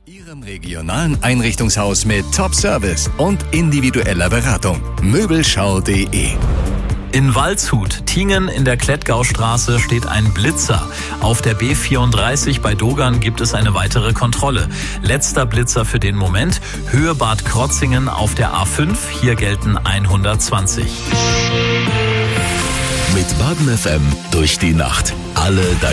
Ihrem regionalen Einrichtungshaus mit Top-Service und individueller Beratung. Möbelschau.de. In Waldshut, Tingen in der Klettgaustraße, steht ein Blitzer. Auf der B34 bei Dogern gibt es eine weitere Kontrolle. Letzter Blitzer für den Moment. Höhe Bad Krotzingen auf der A5. Hier gelten 120. Mit Baden FM durch die Nacht. Alle